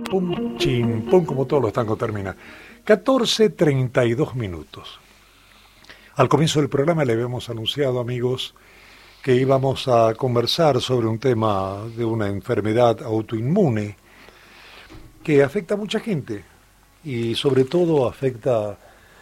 pum, chin, pum, como todos los tangos terminan. 14:32. Al comienzo del programa le habíamos anunciado, amigos, que íbamos a conversar sobre un tema de una enfermedad autoinmune que afecta a mucha gente y sobre todo afecta,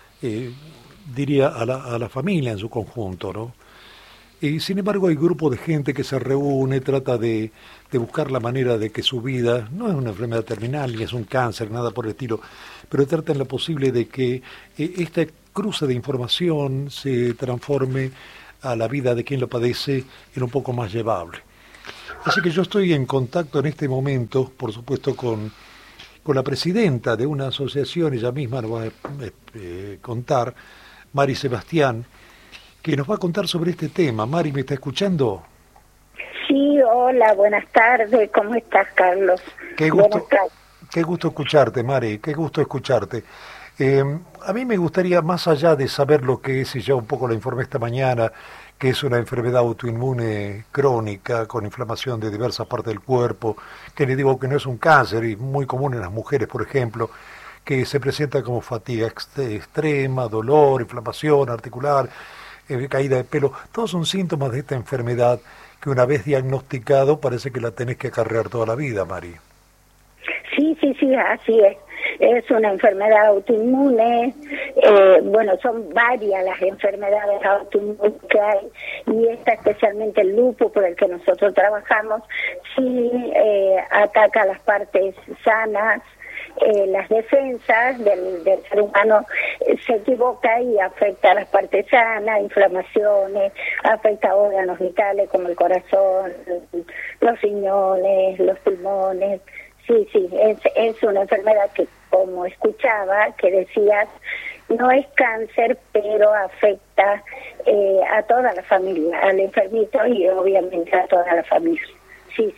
diría, a la familia en su conjunto, ¿no? Y sin embargo hay grupo de gente que se reúne, trata de buscar la manera de que su vida, no es una enfermedad terminal, ni es un cáncer, nada por el estilo, pero trata en lo posible de que esta cruce de información se transforme a la vida de quien lo padece en un poco más llevable. Así que yo estoy en contacto en este momento, por supuesto, con la presidenta de una asociación, ella misma nos va a contar, Mari Sebastián, que nos va a contar sobre este tema. Mari, ¿me está escuchando? Sí, hola, buenas tardes. ¿Cómo estás, Carlos? Qué gusto escucharte, Mari, qué gusto escucharte. A mí me gustaría, más allá de saber lo que es, y ya un poco lo informé esta mañana, que es una enfermedad autoinmune crónica con inflamación de diversas partes del cuerpo, que le digo que no es un cáncer y muy común en las mujeres, por ejemplo, que se presenta como fatiga extrema, dolor, inflamación articular, caída de pelo. Todos son síntomas de esta enfermedad que una vez diagnosticado parece que la tenés que acarrear toda la vida, Mari. Sí, así es. Es una enfermedad autoinmune, bueno, son varias las enfermedades autoinmunes que hay, y esta especialmente el lupus por el que nosotros trabajamos, sí ataca las partes sanas, las defensas del ser humano se equivoca y afecta a las partes sanas, inflamaciones, afecta a órganos vitales como el corazón, los riñones, los pulmones. Sí, es una enfermedad que, como escuchaba, que decías, no es cáncer, pero afecta a toda la familia, al enfermito y obviamente a toda la familia. Sí.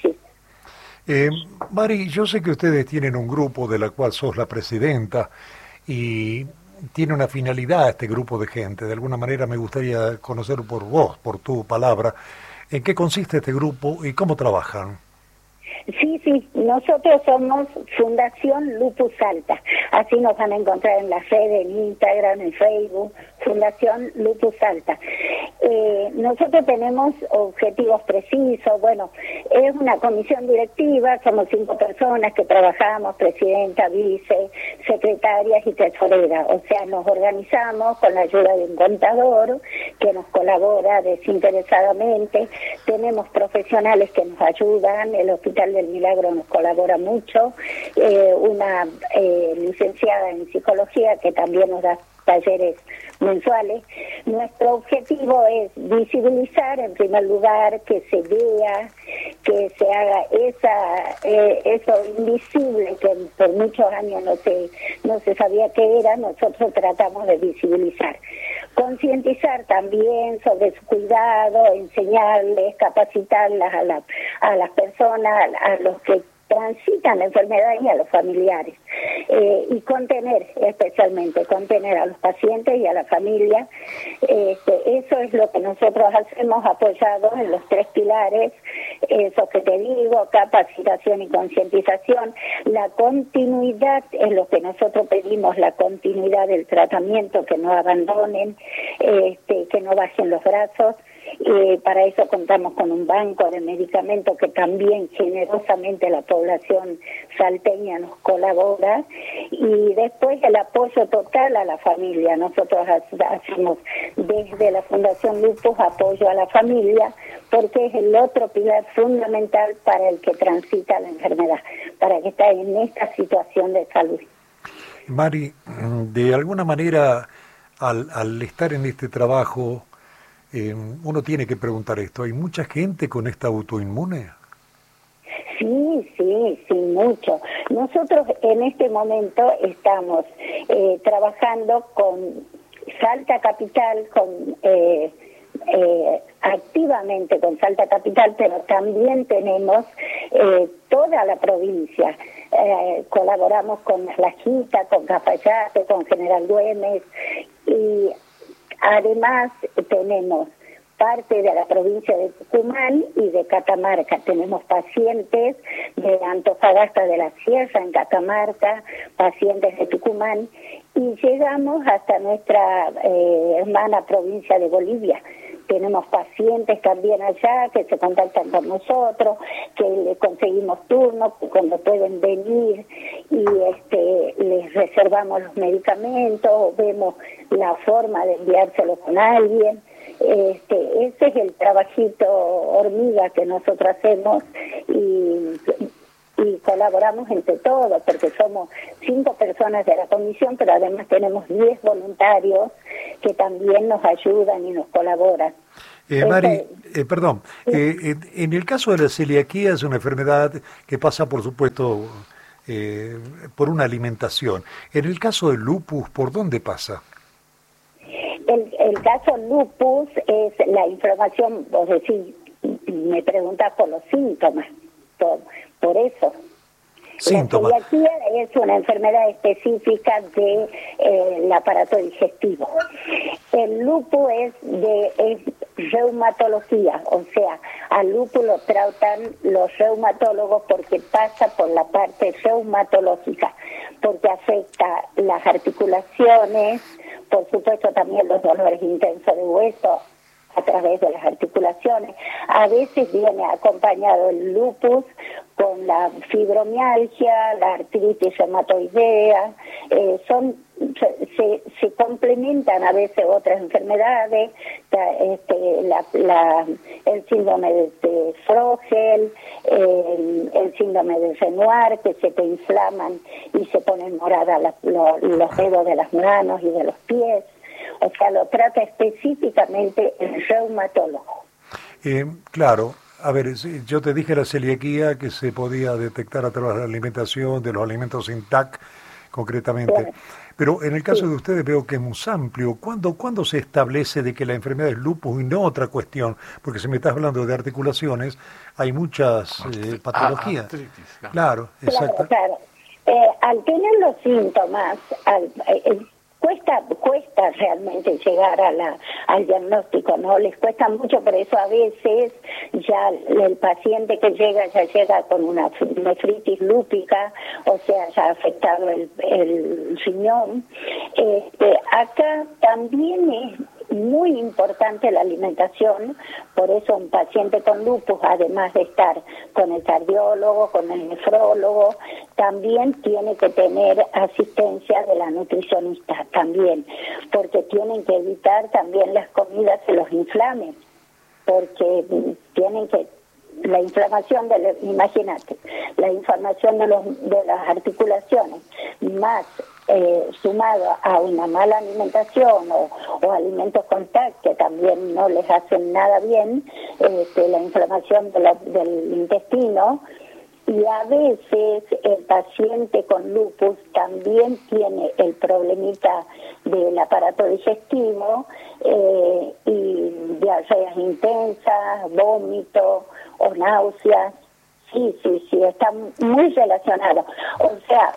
Mari, yo sé que ustedes tienen un grupo de la cual sos la presidenta y tiene una finalidad este grupo de gente. De alguna manera me gustaría conocer por vos, por tu palabra, en qué consiste este grupo y cómo trabajan. Sí, nosotros somos Fundación Lupus Salta, así nos van a encontrar en las redes, en Instagram, en Facebook, Fundación Lupus Salta. Nosotros tenemos objetivos precisos, bueno, es una comisión directiva, somos 5 personas que trabajamos, presidenta, vice, secretarias y tesorera, o sea, nos organizamos con la ayuda de un contador que nos colabora desinteresadamente, tenemos profesionales que nos ayudan, el Hospital del Milagro nos colabora mucho, una licenciada en psicología que también nos da talleres mensuales. Nuestro objetivo es visibilizar, en primer lugar, que se vea, que se haga eso invisible que por muchos años no se sabía qué era. Nosotros tratamos de visibilizar, concientizar también sobre su cuidado, enseñarles, capacitarlas a las personas, a los que transitan la enfermedad y a los familiares, y especialmente contener a los pacientes y a la familia. Eso es lo que nosotros hacemos, apoyados en los 3 pilares, eso que te digo, capacitación y concientización. La continuidad es lo que nosotros pedimos, la continuidad del tratamiento, que no abandonen, que no bajen los brazos. Para eso contamos con un banco de medicamentos que también generosamente la población salteña nos colabora, y después el apoyo total a la familia. Nosotros hacemos desde la Fundación Lupus apoyo a la familia, porque es el otro pilar fundamental para el que transita la enfermedad, para que está en esta situación de salud. Mari, de alguna manera, al estar en este trabajo, uno tiene que preguntar esto, ¿hay mucha gente con esta autoinmune? Sí, mucho. Nosotros en este momento estamos trabajando con Salta Capital, activamente con Salta Capital, pero también tenemos toda la provincia. Colaboramos con Las Lajitas, con Cafayate, con General Güemes, y además tenemos parte de la provincia de Tucumán y de Catamarca. Tenemos pacientes de Antofagasta de la Sierra en Catamarca, pacientes de Tucumán, y llegamos hasta nuestra hermana provincia de Bolivia. Tenemos pacientes también allá que se contactan con nosotros, que le conseguimos turnos cuando pueden venir y les reservamos los medicamentos, vemos la forma de enviárselo con alguien. Ese es el trabajito hormiga que nosotros hacemos y colaboramos entre todos, porque somos 5 personas de la comisión, pero además tenemos 10 voluntarios que también nos ayudan y nos colaboran. Mari, perdón, en el caso de la celiaquía es una enfermedad que pasa, por supuesto, por una alimentación. En el caso del lupus, ¿por dónde pasa? El caso lupus es la inflamación, vos decís, me preguntás por los síntomas, por eso. Síntomas. La celiaquía es una enfermedad específica del aparato digestivo. El lupus es reumatología, o sea, al lupus lo tratan los reumatólogos porque pasa por la parte reumatológica, porque afecta las articulaciones, por supuesto también los dolores intensos de hueso a través de las articulaciones. A veces viene acompañado el lupus con la fibromialgia, la artritis reumatoidea, se complementan a veces otras enfermedades, el síndrome de Frogel, el síndrome de Renoir, que se te inflaman y se ponen moradas los dedos de las manos y de los pies. O sea, lo trata específicamente el reumatólogo. Claro. A ver, yo te dije la celiaquía que se podía detectar a través de la alimentación, de los alimentos sin TAC, concretamente. Claro. Pero en el caso de ustedes veo que es muy amplio. ¿Cuándo se establece de que la enfermedad es lupus y no otra cuestión? Porque si me estás hablando de articulaciones, hay muchas patologías. Artritis, claro, exacto. Claro. Al tener los síntomas, cuesta realmente llegar al diagnóstico, ¿no? Les cuesta mucho, por eso a veces ya el paciente que ya llega con una nefritis lúpica, o sea, ya ha afectado el riñón. Acá también es muy importante la alimentación, por eso un paciente con lupus, además de estar con el cardiólogo, con el nefrólogo, también tiene que tener asistencia de la nutricionista también, porque tienen que evitar también las comidas que los inflamen, porque tienen que la inflamación imagínate, la inflamación de las articulaciones, más sumado a una mala alimentación o alimentos con TAC que también no les hacen nada bien, la inflamación del intestino. Y a veces el paciente con lupus también tiene el problemita del aparato digestivo y diarreas intensas, vómito o náuseas. Sí, está muy relacionado. O sea,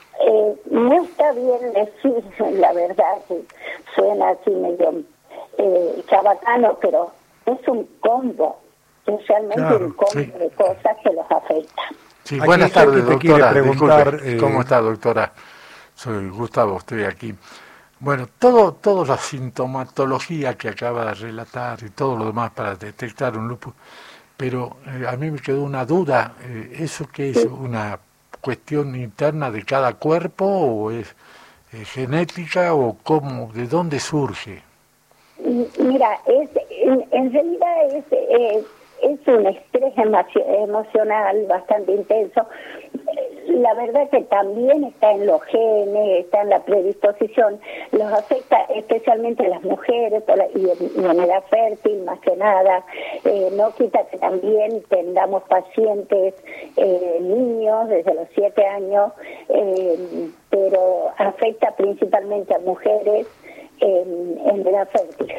no está bien decir la verdad, que suena así medio chabacano, pero es un combo. Es realmente Claro, un combo de cosas que los afecta. Sí, Aquí buenas tardes, te quiere doctora. preguntar, Disculpe, ¿cómo está, doctora? Soy Gustavo, estoy aquí. Bueno, toda la sintomatología que acaba de relatar y todo lo demás para detectar un lupus, pero a mí me quedó una duda, ¿eso qué es? ¿Una cuestión interna de cada cuerpo o es genética o cómo, de dónde surge? Mira, en realidad es un estrés emocional bastante intenso. La verdad que también está en los genes, está en la predisposición, los afecta especialmente a las mujeres y en edad fértil más que nada. No quita que también tengamos pacientes niños desde los 7 años, pero afecta principalmente a mujeres en edad fértil.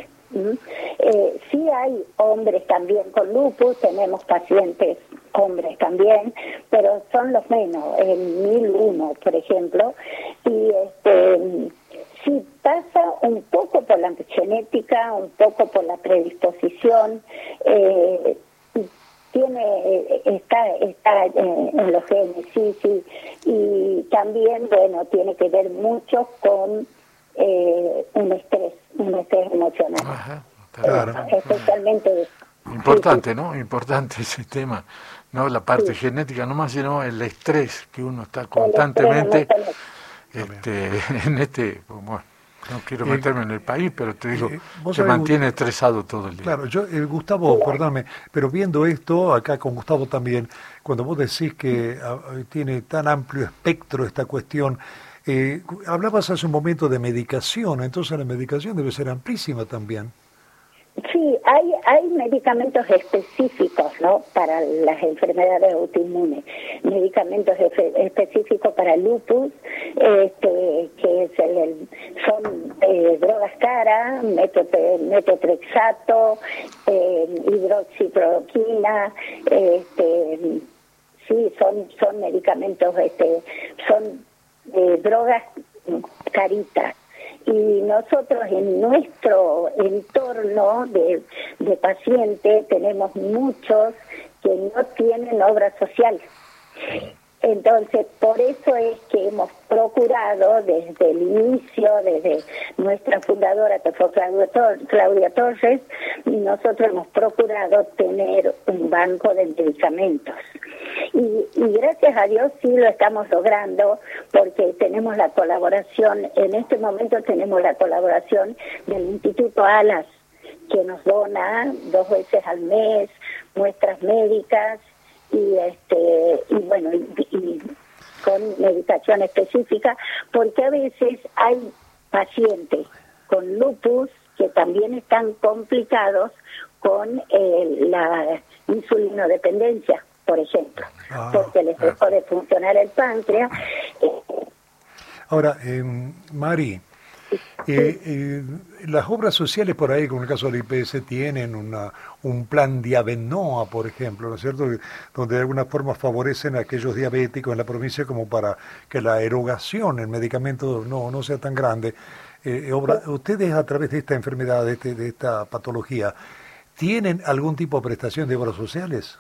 Sí hay hombres también con lupus, tenemos pacientes hombres también, pero son los menos, en 1001, por ejemplo, y Sí, pasa un poco por la genética, un poco por la predisposición, está en los genes, sí, y también, bueno, tiene que ver mucho con un estrés emocional. Ajá, claro. Especialmente Importante, sí. ¿no? Importante ese tema, no la parte genética nomás, sino el estrés que uno está constantemente bueno, no quiero meterme en el país, pero te digo, se mantiene estresado todo el día. Claro, yo, Gustavo, perdóname, pero viendo esto, acá con Gustavo también, cuando vos decís que tiene tan amplio espectro esta cuestión, hablabas hace un momento de medicación, entonces la medicación debe ser amplísima también. Sí, hay medicamentos específicos, ¿no?, para las enfermedades autoinmunes, medicamentos específicos para lupus, que son drogas caras, metotrexato, hidroxicloroquina, sí, son medicamentos, son drogas caritas. Y nosotros en nuestro entorno de pacientes tenemos muchos que no tienen obra social. Entonces, por eso es que hemos procurado desde el inicio, desde nuestra fundadora, que fue Claudia Torres, nosotros hemos procurado tener un banco de medicamentos. Y gracias a Dios sí lo estamos logrando, porque tenemos la colaboración, en este momento tenemos la colaboración del Instituto ALAS, que nos dona 2 veces al mes muestras médicas, y bueno, y con medicación específica, porque a veces hay pacientes con lupus que también están complicados con la insulinodependencia, por ejemplo, porque les dejó de funcionar el páncreas. Ahora, Mari, las obras sociales por ahí, como el caso del IPS, tienen un plan Diabenoa, por ejemplo, ¿no es cierto?, donde de alguna forma favorecen a aquellos diabéticos en la provincia como para que la erogación en medicamentos no sea tan grande. Ustedes, a través de esta enfermedad, de esta patología, ¿tienen algún tipo de prestación de obras sociales?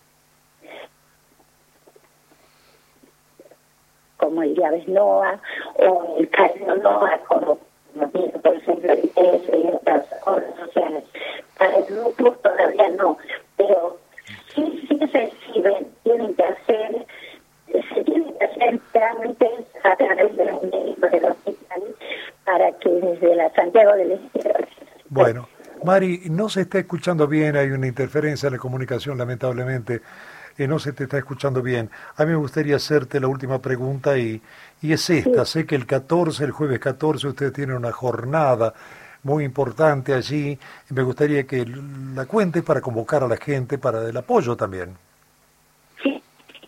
Como el Diabenoa o el Cardioloa, como por ejemplo el IPS y otras obras sociales. Para el lupus todavía no, pero sí se reciben, se tienen que hacer trámites a través de los médicos del hospital para que desde la Santiago del Estero. Bueno, Mari, no se está escuchando bien, hay una interferencia en la comunicación, lamentablemente. No se te está escuchando bien. A mí me gustaría hacerte la última pregunta y es esta. Sí. Sé que el jueves 14, ustedes tienen una jornada muy importante allí. Me gustaría que la cuentes para convocar a la gente para el apoyo también. Sí.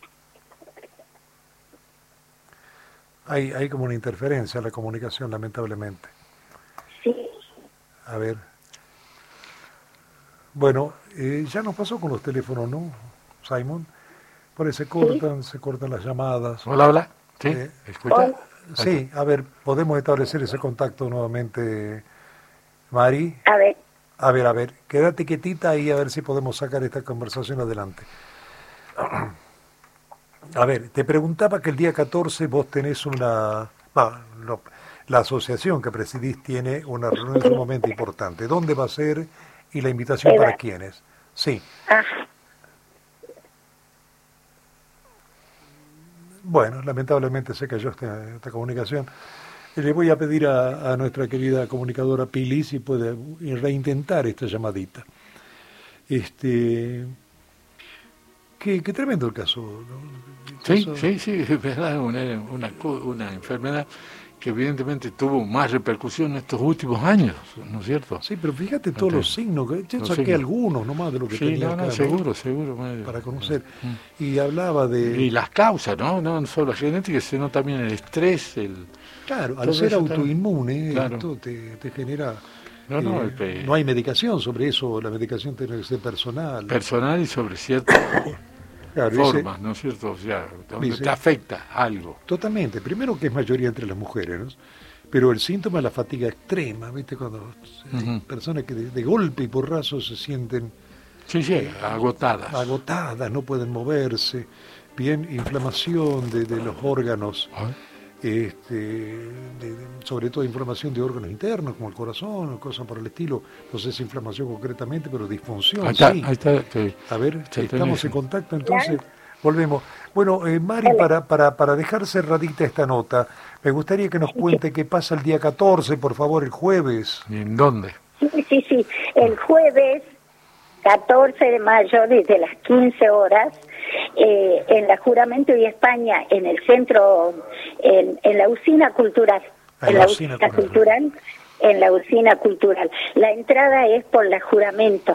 Hay como una interferencia en la comunicación, lamentablemente. Sí. A ver. Bueno, ya nos pasó con los teléfonos, ¿no, Simon? Por ahí se cortan las llamadas. Hola. ¿Sí? ¿Escucha? Sí, a ver, podemos establecer ese contacto nuevamente, Mari. A ver, quédate quietita ahí a ver si podemos sacar esta conversación adelante. A ver, te preguntaba que el día 14 vos tenés la asociación que presidís tiene una reunión sumamente importante. ¿Dónde va a ser y la invitación para quiénes? Sí. Bueno, lamentablemente se cayó esta comunicación. Le voy a pedir a nuestra querida comunicadora Pili si puede reintentar esta llamadita. Qué tremendo el caso, ¿no? Sí, es verdad, una enfermedad que evidentemente tuvo más repercusión en estos últimos años, ¿no es cierto? Sí, pero fíjate todos los signos, yo saqué algunos nomás de lo que tenía acá, seguro, para conocer. Y hablaba de... Y las causas, no solo la genética, sino también el estrés. Claro, al ser autoinmune, esto te genera... No hay medicación sobre eso, la medicación tiene que ser personal. Personal y sobre ciertas formas, ¿no es cierto? O sea, donde te afecta algo. Totalmente. Primero que es mayoría entre las mujeres, ¿no? pero el síntoma es la fatiga extrema, ¿viste? Cuando hay personas que de golpe y porrazo se sienten agotadas, no pueden moverse, bien, inflamación de los órganos, sobre todo inflamación de órganos internos como el corazón o cosas por el estilo, no sé si inflamación concretamente, pero disfunción. Ahí está, sí. ahí está, a ver, estamos en contacto, entonces volvemos. Bueno, Mari, para dejar cerradita esta nota, me gustaría que nos cuente qué pasa el día 14, por favor, el jueves. ¿Y en dónde? Sí, el jueves 14 de mayo, desde las 15 horas, en la Juramento y España, en el centro, en la usina cultural. En la usina cultural. En la usina cultural. La entrada es por la Juramento.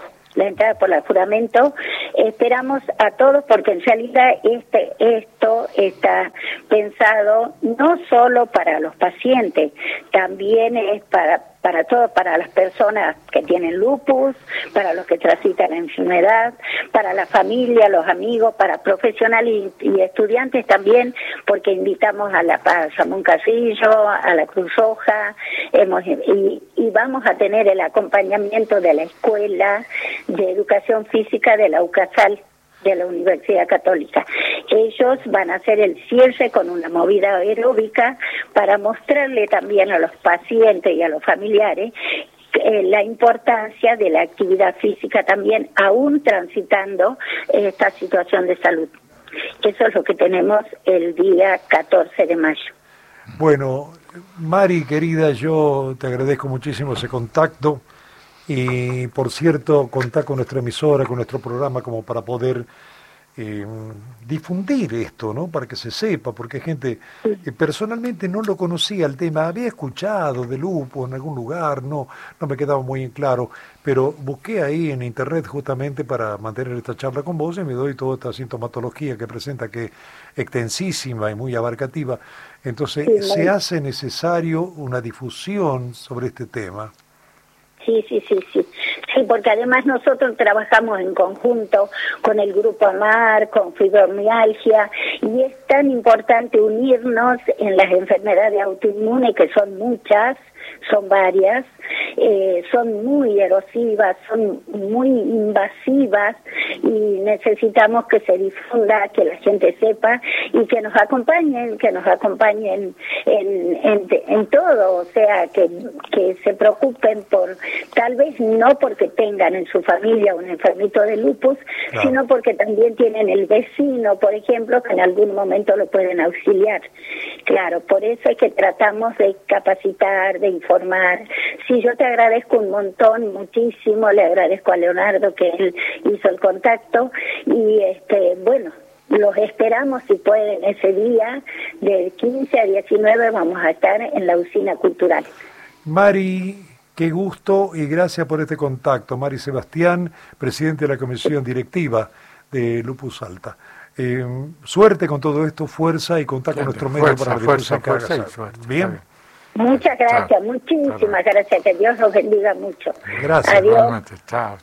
Esperamos a todos porque en realidad esto está pensado no solo para los pacientes, también es para todos, para las personas que tienen lupus, para los que transitan la enfermedad, para la familia, los amigos, para profesionales y estudiantes también, porque invitamos a Ramón Carrillo, a la Cruz Roja, y vamos a tener el acompañamiento de la Escuela de Educación Física de la UCASAL, de la Universidad Católica. Ellos van a hacer el cierre con una movida aeróbica para mostrarle también a los pacientes y a los familiares la importancia de la actividad física también, aún transitando esta situación de salud. Eso es lo que tenemos el día 14 de mayo. Bueno, Mari, querida, yo te agradezco muchísimo ese contacto. Y por cierto, contar con nuestra emisora, con nuestro programa, como para poder difundir esto, ¿no? Para que se sepa, porque hay gente que personalmente no lo conocía el tema, había escuchado de lupus en algún lugar, no me quedaba muy claro, pero busqué ahí en internet justamente para mantener esta charla con vos y me doy toda esta sintomatología que presenta, que es extensísima y muy abarcativa. Entonces, se hace necesario una difusión sobre este tema. Sí, porque además nosotros trabajamos en conjunto con el Grupo AMAR, con fibromialgia, y es tan importante unirnos en las enfermedades autoinmunes, que son muchas, son varias, son muy erosivas, son muy invasivas, y necesitamos que se difunda, que la gente sepa y que nos acompañen en todo, o sea, que se preocupen por, tal vez no porque tengan en su familia un enfermito de lupus, sino porque también tienen el vecino, por ejemplo, que en algún momento lo pueden auxiliar. Claro, por eso es que tratamos de capacitar, de informar. Sí, yo te agradezco un montón, muchísimo, le agradezco a Leonardo que él hizo el contacto, y bueno, los esperamos si pueden ese día, del 15 a 19 vamos a estar en la usina cultural. Mari, qué gusto y gracias por este contacto. Mari Sebastián, presidente de la comisión directiva de Lupus Salta. Suerte con todo esto, fuerza y contar con nuestro medio para la difusión que hagas. Bien. Muchas gracias, muchísimas gracias, que Dios los bendiga mucho. Gracias. Adiós. Chao.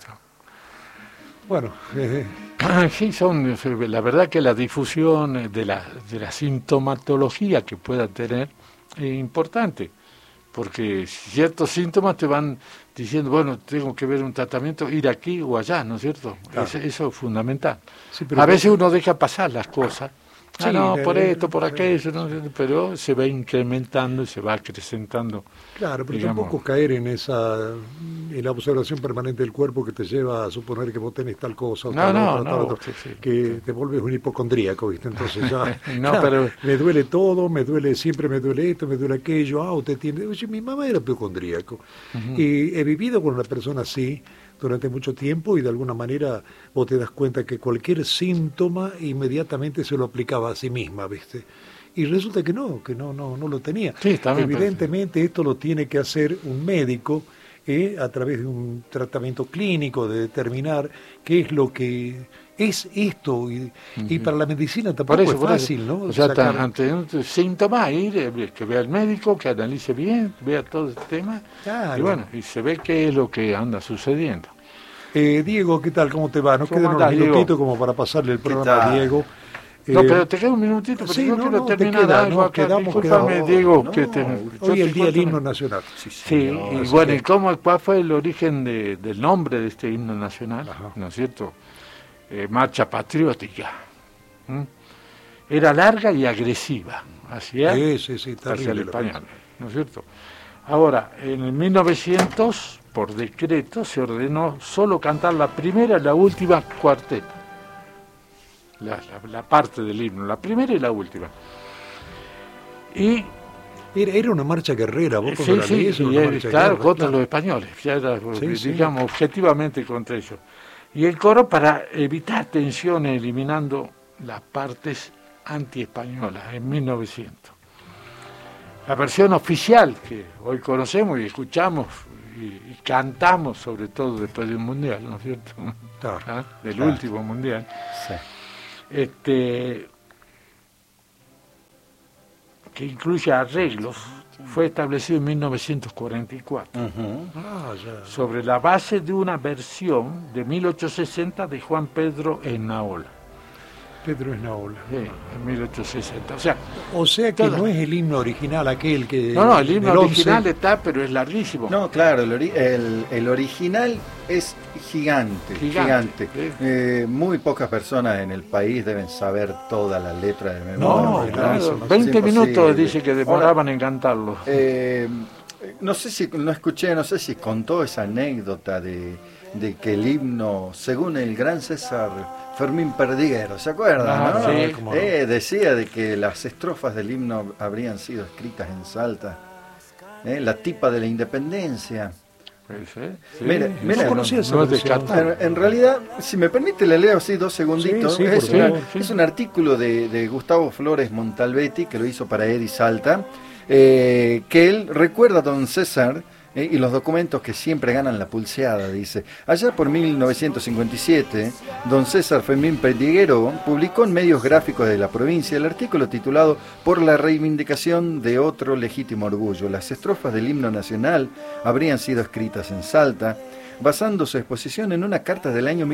Bueno, sí, la verdad que la difusión de la sintomatología que pueda tener es importante, porque ciertos síntomas te van diciendo, bueno, tengo que ver un tratamiento, ir aquí o allá, ¿no es cierto? Claro. Eso es fundamental. Sí, a veces uno deja pasar las cosas. Sí, por esto, por aquello, ¿no? Pero se va incrementando y se va acrecentando. Claro, pero tampoco caer en la observación permanente del cuerpo que te lleva a suponer que vos tenés tal cosa o tal otra, que te vuelves un hipocondríaco, ¿viste? Entonces ya, pero me duele todo, siempre me duele esto, me duele aquello, usted tiene... Oye, mi mamá era hipocondríaco, y he vivido con una persona así durante mucho tiempo, y de alguna manera vos te das cuenta que cualquier síntoma inmediatamente se lo aplicaba a sí misma, ¿viste? Y resulta que no lo tenía. Sí, evidentemente esto lo tiene que hacer un médico a través de un tratamiento clínico, de determinar qué es lo que es esto, y para la medicina tampoco es fácil, ¿no? O sea, ante un síntoma, que vea al médico, que analice bien, vea todo el tema, y bueno, y se ve qué es lo que anda sucediendo. Diego, ¿qué tal? ¿Cómo te va? Nos quedan unos minutitos como para pasarle el programa a Diego. No, pero te queda un minutito, pero sí, yo quiero terminar queda, algo acá. Discúlpame, Diego. Hoy es el Día del Himno Nacional. Sí, y bueno, ¿y cuál fue el origen del nombre de este himno nacional? Ajá. ¿No es cierto? Marcha patriótica. Era larga y agresiva hacia el español, ¿no es cierto? Ahora, en el 1900, por decreto, se ordenó solo cantar la primera y la última cuarteta. La parte del himno, la primera y la última. Y era una marcha guerrera, vos cuando la leías, claro, contra los españoles, ya era, digamos, objetivamente contra ellos. Y el coro para evitar tensiones, eliminando las partes anti-españolas en 1900. La versión oficial que hoy conocemos y escuchamos y cantamos, sobre todo después del Mundial, ¿no es cierto? Claro, del último Mundial. Sí. Que incluye arreglos, fue establecido en 1944, sobre la base de una versión de 1860 de Juan Pedro Esnaola. Pedro Esnaola. Sí, en 1860. O sea que no es el himno original aquel que... No, el himno original está, pero es larguísimo. No, claro, el original es gigante. Sí. Muy pocas personas en el país deben saber toda la letra de memoria. No, claro, 20 minutos dice que demoraban en cantarlo. No sé si contó esa anécdota de que el himno, según el gran César Fermín Perdiguero, ¿se acuerdan? ¿No? Sí. Decía de que las estrofas del himno habrían sido escritas en Salta, la tipa de la independencia. Sí. Mira, no en realidad, si me permite, le leo así 2 segunditos. Sí, es un artículo de Gustavo Flores Montalbetti, que lo hizo para Edi Salta, que él recuerda a don César y los documentos que siempre ganan la pulseada, dice. Allá por 1957, don César Fermín Perdiguero publicó en medios gráficos de la provincia el artículo titulado Por la reivindicación de otro legítimo orgullo. Las estrofas del himno nacional habrían sido escritas en Salta, basando su exposición en una carta del año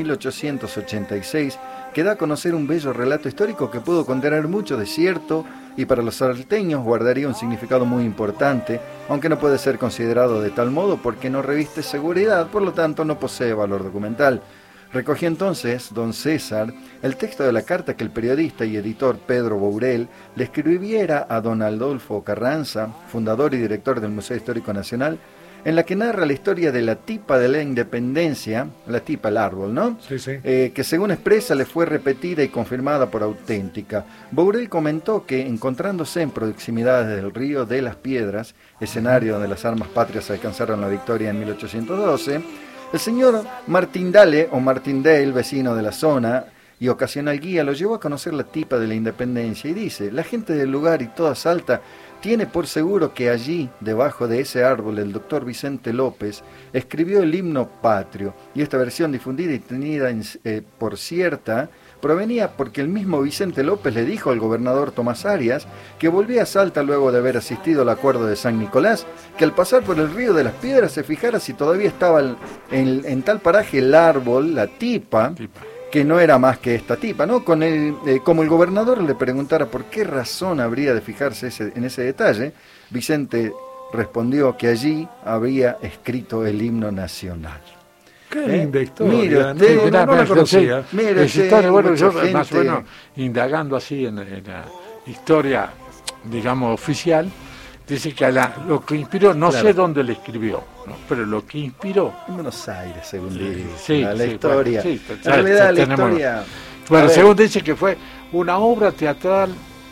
1886 que da a conocer un bello relato histórico que pudo contener mucho de cierto y para los salteños guardaría un significado muy importante, aunque no puede ser considerado de tal modo porque no reviste seguridad, por lo tanto no posee valor documental. Recogió entonces, don César, el texto de la carta que el periodista y editor Pedro Bourel le escribiera a don Adolfo Carranza, fundador y director del Museo Histórico Nacional, en la que narra la historia de la tipa de la independencia, la tipa, el árbol, ¿no? Sí. Que según expresa le fue repetida y confirmada por auténtica. Bourel comentó que encontrándose en proximidades del río de las Piedras, escenario donde las armas patrias alcanzaron la victoria en 1812, el señor Martindale, o Martindale, vecino de la zona y ocasional guía, lo llevó a conocer la tipa de la independencia y dice: la gente del lugar y toda Salta tiene por seguro que allí, debajo de ese árbol, el doctor Vicente López escribió el himno patrio, y esta versión difundida y tenida por cierta provenía porque el mismo Vicente López le dijo al gobernador Tomás Arias, que volvía a Salta luego de haber asistido al acuerdo de San Nicolás, que al pasar por el río de las Piedras se fijara si todavía estaba en tal paraje el árbol, la tipa, que no era más que esta tipa, ¿no? Como el gobernador le preguntara por qué razón habría de fijarse en ese detalle, Vicente respondió que allí había escrito el himno nacional. Qué linda historia. Mire usted, no la conocía. Mire usted, bueno, yo más o menos indagando así en la historia, digamos, oficial, dice que lo que inspiró, no sé dónde le escribió, ¿no? Pero lo que inspiró... En Buenos Aires, según dice. La historia. Bueno, en realidad, la historia... Bueno, según dice que fue una obra teatral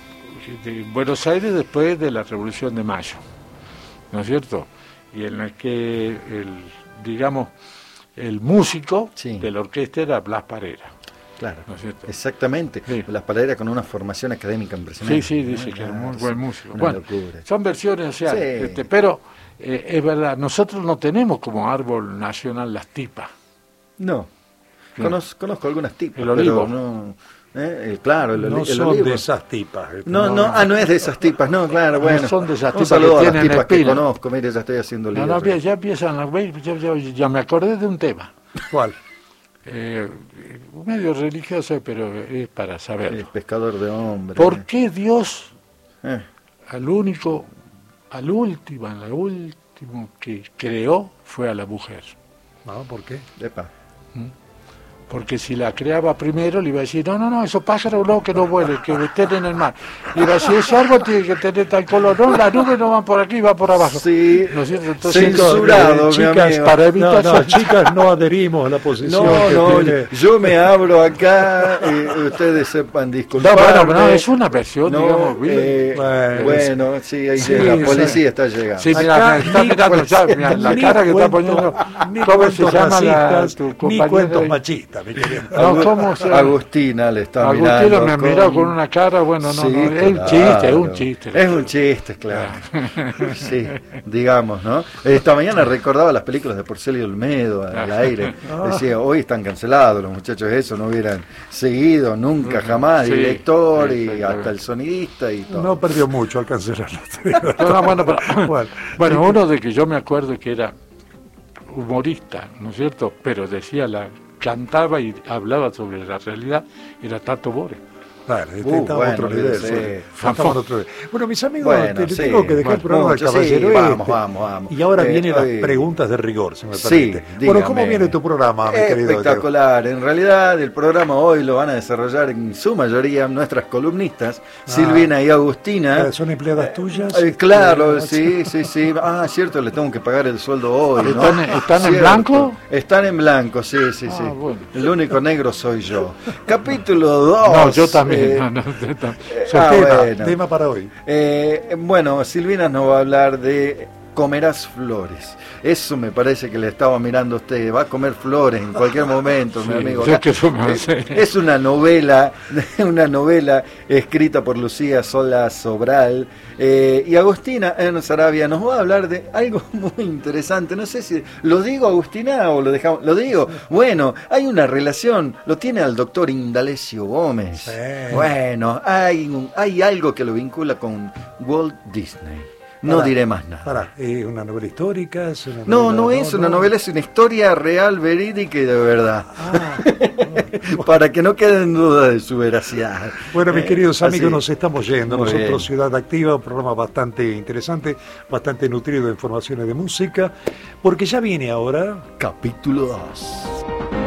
de Buenos Aires después de la Revolución de Mayo, ¿no es cierto? Y en la que, el músico de la orquesta era Blas Parera. Claro, ¿no es cierto? Exactamente. Sí. Blas Parera con una formación académica impresionante. Sí, dice que era muy buen músico. Bueno, locura. Son versiones, o sea, pero es verdad, nosotros no tenemos como árbol nacional las tipas. No. Conozco algunas tipas. El olivo. Pero no, claro, no son olivo. de esas tipas. No es de esas tipas, no, claro, bueno. No son de esas tipas. Un saludo que a las tienen tipas que espina. conozco, mire, ya estoy haciendo lío. Ya empiezan, ya me acordé de un tema. ¿Cuál? medio religioso, pero es para saberlo. El pescador de hombres. ¿Por qué Dios Eh, al último que creó fue a la mujer? ¿No? ¿Por qué? epa. Porque si la creaba primero, le iba a decir, no, esos pájaros no, que no vuelen, que estén en el mar. Le iba a decir, ese árbol tiene que tener tal color, no, las nubes no van por aquí, van por abajo. Sí, ¿No es cierto? Entonces, censurado, mi chicas, amigo. para evitar eso, chicas, no adherimos a la posición No, que tiene. yo me abro acá, ustedes sepan no, disculparme. bueno, es una versión, No, digamos, bien. bueno, sí, ahí Sí, llega, la sí. policía está llegando. Sí, mira, Acá me está ni mirando cuentos- ya, mira, la ni cara que está cuentos- poniendo. ni ¿Cómo se cuentos llama racistas, tu ni compañera cuentos ahí? machistas, mi querido. No, ¿cómo se llama? Agustina le está mirando. Agustino me ha mirado con una cara, bueno, no, Sí, no, es un claro. chiste, es un chiste. Es un chiste, claro. Sí, digamos, ¿no? Esta mañana recordaba las películas de Porcelio Olmedo al aire. Decía, hoy están cancelados los muchachos, eso no hubieran seguido nunca, jamás, Sí, director y exactamente. hasta el sonidista y todo. No perdió mucho al cancelarlo. te digo. No, bueno, pero- Bueno, bueno, uno de que yo me acuerdo que era humorista, ¿no es cierto? Pero cantaba y hablaba sobre la realidad, era Tato Bores. claro, estaba a bueno, otro nivel. sí. Estaba a otro nivel. Bueno, mis amigos, Bueno, te sí, tengo que dejar el bueno, programa del mucho, sí, Caballero vamos, Este. vamos. Y ahora vienen las hoy- preguntas de rigor, si me Sí, permite. Bueno, ¿cómo dígame. viene tu programa, mi querido Diego? Espectacular. En realidad, el programa hoy lo van a desarrollar en su mayoría nuestras columnistas, Silvina y Agustina. ¿Son empleadas tuyas? Claro, sí. Ah, cierto, le tengo que pagar el sueldo hoy, ¿no? ¿Están en Cierto. blanco? Están en blanco, sí. Ah, bueno. El único negro soy yo. Capítulo 2. No, yo también. Tema para hoy. Bueno, Silvina nos va a hablar de Comerás flores. Eso me parece que le estaba mirando a usted. Va a comer flores en cualquier momento, mi Sí, amigo. yo que eso me sé. Es una novela escrita por Lucía Sola Sobral. Y Agustina en Sarabia nos va a hablar de algo muy interesante. No sé si lo digo, Agustina, o lo dejamos. Lo digo. Bueno, hay una relación. Lo tiene al doctor Indalecio Gómez. Sí. Bueno, hay algo que lo vincula con Walt Disney. No Pará, diré más nada. Pará, ¿es una novela histórica? ¿Es una No, novela- no es una novela, es una historia real, verídica y de verdad. Ah, Para que no quede en duda de su veracidad. bueno, mis queridos amigos, así. nos estamos yendo. Muy Nosotros, bien. Ciudad Activa, un programa bastante interesante, bastante nutrido de informaciones de música, porque ya viene ahora. Capítulo 2.